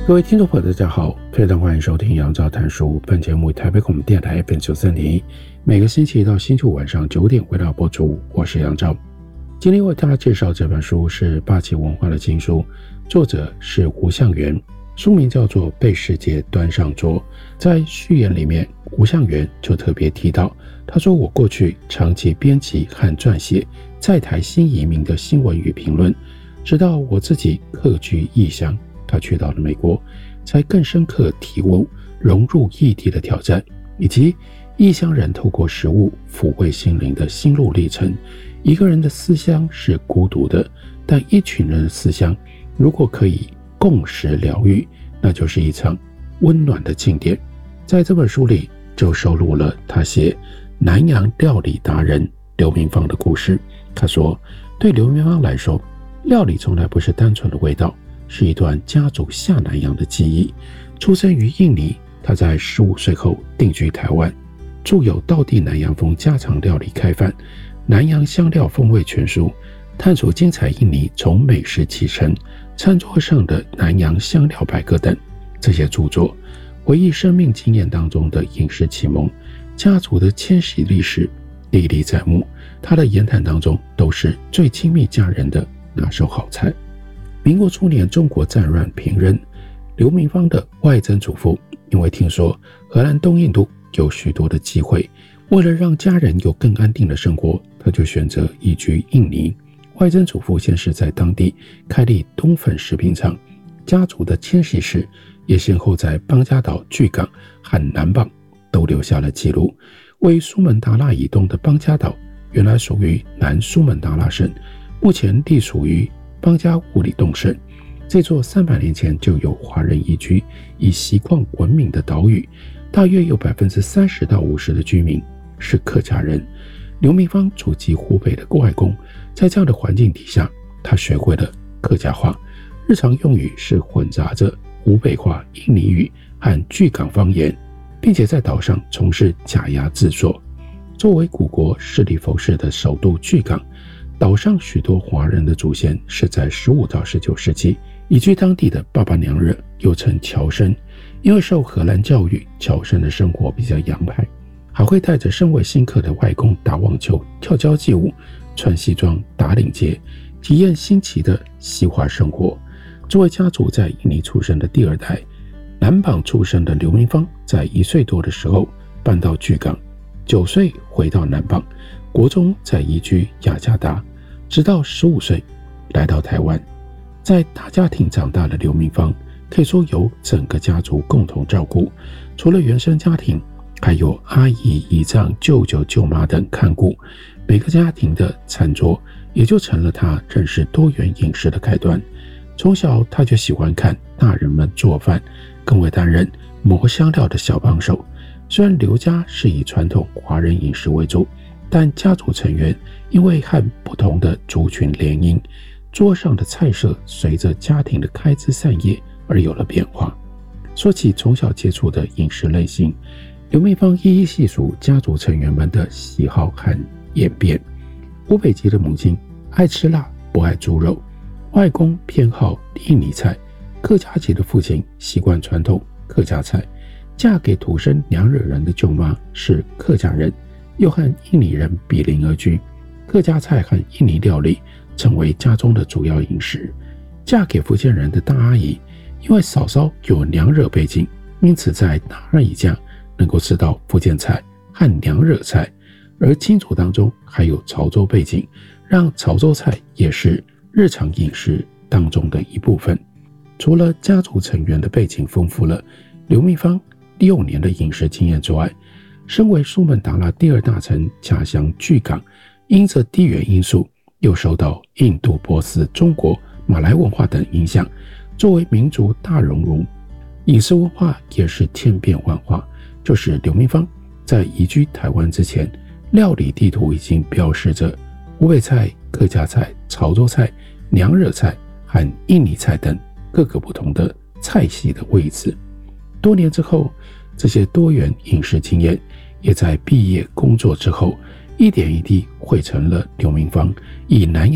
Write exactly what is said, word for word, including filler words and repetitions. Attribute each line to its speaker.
Speaker 1: 各位听众朋友大家好，非常欢迎收听杨照谈书。本节目台北广播电台 F M 九三点一，每个星期一到星期五晚上九点回到播出。我是杨照。今天为大家介绍这本书是八旗文化的新书，作者是吴向元，书名叫做《被世界端上桌》。在序言里面，吴向元就特别提到，他说我过去长期编辑和撰写在台新移民的新闻与评论，直到我自己客居异乡，他去到了美国，才更深刻体悟融入异地的挑战，以及异乡人透过食物抚慰心灵的心路历程。一个人的思乡是孤独的，但一群人的思乡如果可以共识疗愈，那就是一场温暖的庆典。在这本书里就收录了他写南洋料理达人刘明芳的故事。他说，对刘明芳来说，料理从来不是单纯的味道，是一段家族下南洋的记忆。出生于印尼，他在十五岁后定居台湾，著有《道地南洋风家常料理开饭》、《南洋香料风味全书》、探索精彩印尼从美食启程、餐桌上的南洋香料百科等。这些著作回忆生命经验当中的饮食启蒙，家族的迁徙历史历历在目。他的言谈当中都是最亲密家人的拿手好菜。民国初年，中国战乱频仍，刘明芳的外曾祖父因为听说荷兰东印度有许多的机会，为了让家人有更安定的生活，他就选择移居印尼。外曾祖父先是在当地开立东粉食品厂，家族的迁徙史也先后在邦加岛、巨港和南邦都留下了记录。位于苏门答腊以东的邦加岛原来属于南苏门答腊省，目前隶属于邦加务里洞省。这座三百年前就有华人移居、以锡矿闻名的岛屿，大约有 百分之三十到百分之五十 的居民是客家人。刘明芳祖籍湖北的外公，在这样的环境底下，他学会了客家话，日常用语是混杂着湖北话、印尼语和巨港方言，并且在岛上从事假牙制作。作为古国势力佛氏的首都巨港，岛上许多华人的祖先是在十五到十九世纪移居当地的巴巴娘惹，又称侨生。因为受荷兰教育，侨生的生活比较洋派，还会带着身为新客的外公打网球、跳交际舞、穿西装、打领结，体验新奇的西化生活。作为家族在印尼出生的第二代，南邦出生的刘明芳在一岁多的时候搬到巨港，九岁回到南邦，国中再移居雅加达，直到十五岁来到台湾。在大家庭长大的刘明芳，可以说由整个家族共同照顾，除了原生家庭，还有阿姨、姨丈、舅舅、舅妈等看顾，每个家庭的餐桌也就成了他认识多元饮食的开端。从小他就喜欢看大人们做饭，更会担任磨香料的小帮手。虽然刘家是以传统华人饮食为主，但家族成员因为和不同的族群联姻，桌上的菜色随着家庭的开枝散叶而有了变化。说起从小接触的饮食类型，刘明芳一一细数家族成员们的喜好和演变。湖北籍的母亲爱吃辣，不爱猪肉，外公偏好印尼菜，客家籍的父亲习惯传统客家菜，嫁给土生娘惹人的舅妈是客家人，又和印尼人比邻而居，客家菜和印尼料理成为家中的主要饮食。嫁给福建人的大阿姨，因为嫂嫂有娘惹背景，因此在大阿姨家能够吃到福建菜和娘惹菜，而亲族当中还有潮州背景，让潮州菜也是日常饮食当中的一部分。除了家族成员的背景丰富了刘明芳六年的饮食经验之外，身为苏门答腊第二大城家乡巨港，因着地缘因素，又受到印度、波斯、中国、马来文化等影响，作为民族大熔炉，饮食文化也是千变万化。就是刘明芳在移居台湾之前，料理地图已经标示着湖北菜、客家菜、潮州菜、娘惹菜和印尼菜等各个不同的菜系的位置。多年之后，这些多元饮食经验也在毕业工作之后一点一滴汇成了刘明芳以南